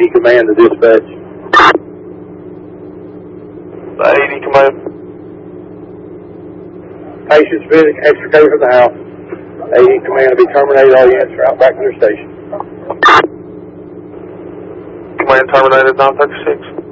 AED command to dispatch. AED command. Patient's been extricated from the house. AED command to be terminated. All units are out back to their station. Command terminated 936.